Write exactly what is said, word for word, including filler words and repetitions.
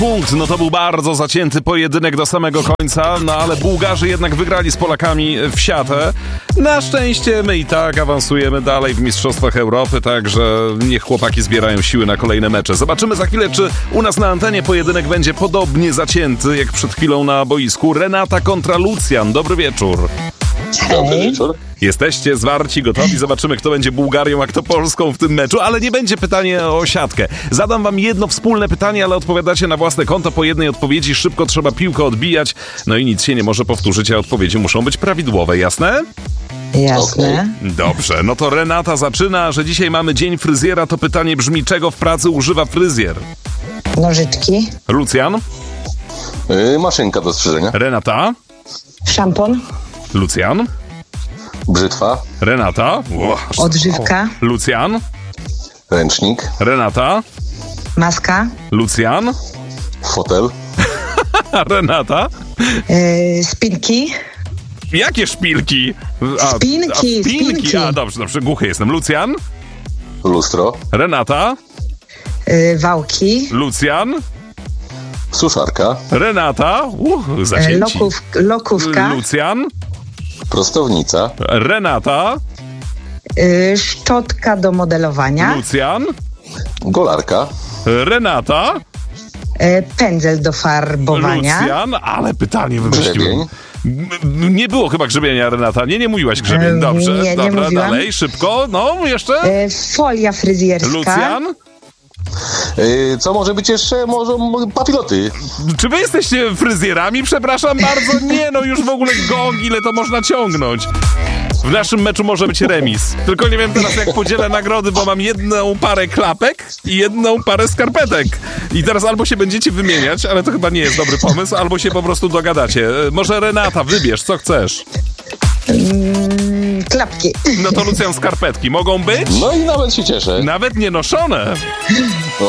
punkt. No to był bardzo zacięty pojedynek do samego końca, no ale Bułgarzy jednak wygrali z Polakami w siatę. Na szczęście my i tak awansujemy dalej w Mistrzostwach Europy, także niech chłopaki zbierają siły na kolejne mecze. Zobaczymy za chwilę, czy u nas na antenie pojedynek będzie podobnie zacięty jak przed chwilą na boisku. Renata kontra Lucjan. Dobry wieczór. Dobry wieczór. Jesteście zwarci, gotowi? Zobaczymy, kto będzie Bułgarią, a kto Polską w tym meczu, ale nie będzie pytanie o siatkę. Zadam wam jedno wspólne pytanie, ale odpowiadacie na własne konto. Po jednej odpowiedzi szybko trzeba piłkę odbijać, no i nic się nie może powtórzyć, a odpowiedzi muszą być prawidłowe, jasne? Jasne. Okay. Dobrze, no to Renata zaczyna, że dzisiaj mamy dzień fryzjera, to pytanie brzmi, czego w pracy używa fryzjer? Nożyczki. Lucjan? Yy, maszynka do strzyżenia. Renata? Szampon. Lucjan? Brzytwa. Renata? Ło, Odżywka. Lucjan? Ręcznik. Renata? Maska. Lucjan? Fotel. Renata? Yy, spinki. Jakie szpilki? A, Spinki, a, spinki. spinki. A, dobrze, dobrze, głuchy jestem. Lucjan? Lustro. Renata? Yy, wałki. Lucjan? Suszarka. Renata? Uh, Yy, zacięci. loków, lokówka. Lucjan? Prostownica. Renata? Yy, szczotka do modelowania. Lucjan? Golarka. Renata? Yy, pędzel do farbowania. Lucjan? Ale pytanie wymyśliłem. Grzebień. M- Nie było chyba grzebienia, Renata. Nie, nie mówiłaś grzebień. Em, Dobrze, nie, nie dobra, mówiłam. dalej, szybko. No, jeszcze? Yy, folia fryzjerska. Lucjan? Yy, co może być jeszcze? Może m- papiloty. Czy wy jesteście fryzjerami? Przepraszam bardzo. Nie, no już w ogóle gong, ile to można ciągnąć. W naszym meczu może być remis. Tylko nie wiem teraz, jak podzielę nagrody, bo mam jedną parę klapek i jedną parę skarpetek. I teraz albo się będziecie wymieniać, ale to chyba nie jest dobry pomysł, albo się po prostu dogadacie. Może Renata, wybierz, co chcesz. Yy, klapki. No to Lucjan, skarpetki mogą być? No i nawet się cieszę. Nawet nie noszone.